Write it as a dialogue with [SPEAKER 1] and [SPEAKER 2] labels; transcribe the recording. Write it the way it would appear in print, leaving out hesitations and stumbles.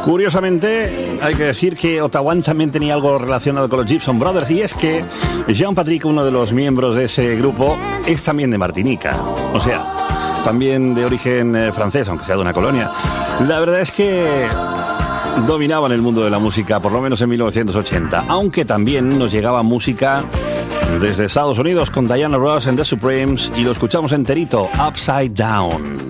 [SPEAKER 1] Curiosamente, hay que decir que Otawan también tenía algo relacionado con los Gibson Brothers, y es que Jean-Patrick, uno de los miembros de ese grupo, es también de Martinica, o sea, también de origen francés, aunque sea de una colonia. La verdad es que dominaban el mundo de la música, por lo menos en 1980, aunque también nos llegaba música desde Estados Unidos con Diana Ross and the Supremes, y lo escuchamos enterito, Upside Down.